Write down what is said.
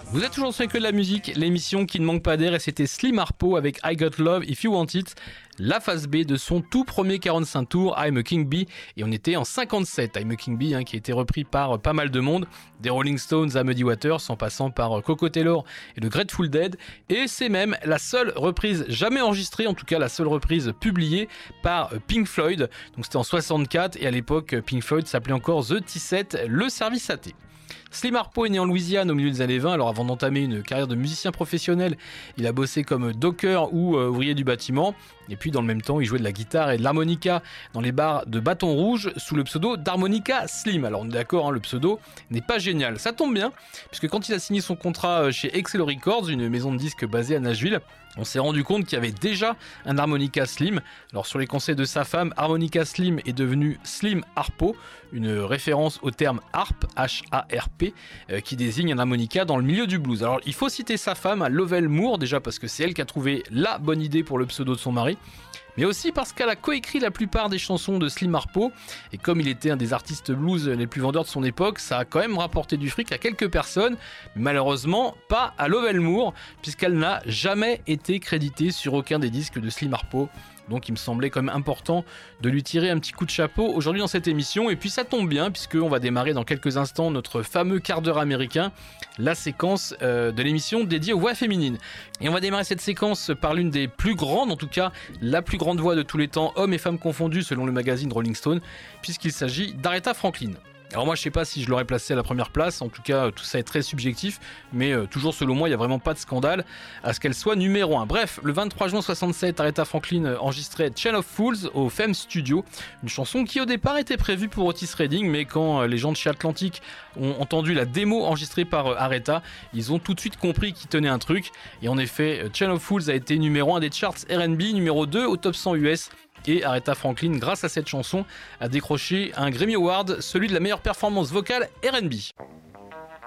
Vous êtes toujours sur que de la musique, l'émission qui ne manque pas d'air, et c'était Slim Harpo avec I Got Love If You Want It, la phase B de son tout premier 45 tours, I'm a King Bee, et on était en 57, I'm a King Bee, qui a été repris par pas mal de monde, des Rolling Stones à Muddy Waters, en passant par Coco Taylor et le Grateful Dead, et c'est même la seule reprise jamais enregistrée, en tout cas la seule reprise publiée par Pink Floyd, donc c'était en 64, et à l'époque Pink Floyd s'appelait encore The T7, le service AT. Slim Harpo est né en Louisiane au milieu des années 20, alors avant d'entamer une carrière de musicien professionnel, il a bossé comme docker ou ouvrier du bâtiment, et puis dans le même temps il jouait de la guitare et de l'harmonica dans les bars de Bâton Rouge sous le pseudo d'Harmonica Slim. Alors on est d'accord, le pseudo n'est pas génial, ça tombe bien, puisque quand il a signé son contrat chez Excel Records, une maison de disques basée à Nashville, on s'est rendu compte qu'il y avait déjà un Harmonica Slim. Alors sur les conseils de sa femme, Harmonica Slim est devenu Slim Harpo, une référence au terme harp, H-A-R-P, qui désigne un harmonica dans le milieu du blues. Alors il faut citer sa femme, Lovell Moore, déjà parce que c'est elle qui a trouvé la bonne idée pour le pseudo de son mari, mais aussi parce qu'elle a coécrit la plupart des chansons de Slim Harpo, et comme il était un des artistes blues les plus vendeurs de son époque, ça a quand même rapporté du fric à quelques personnes, mais malheureusement pas à Lovell Moore, puisqu'elle n'a jamais été créditée sur aucun des disques de Slim Harpo. Donc il me semblait quand même important de lui tirer un petit coup de chapeau aujourd'hui dans cette émission, et puis ça tombe bien puisqu'on va démarrer dans quelques instants notre fameux quart d'heure américain, la séquence de l'émission dédiée aux voix féminines. Et on va démarrer cette séquence par l'une des plus grandes, en tout cas la plus grande voix de tous les temps, hommes et femmes confondus selon le magazine Rolling Stone, puisqu'il s'agit d'Aretha Franklin. Alors moi je sais pas si je l'aurais placé à la première place, en tout cas tout ça est très subjectif, mais toujours selon moi il n'y a vraiment pas de scandale à ce qu'elle soit numéro 1. Bref, le 23 juin 67, Aretha Franklin enregistrait Chain of Fools au Femme Studio, une chanson qui au départ était prévue pour Otis Redding, mais quand les gens de chez Atlantic ont entendu la démo enregistrée par Aretha, ils ont tout de suite compris qu'il tenait un truc, et en effet Chain of Fools a été numéro 1 des charts R&B, numéro 2 au top 100 US, et Aretha Franklin, grâce à cette chanson, a décroché un Grammy Award, celui de la meilleure performance vocale R&B.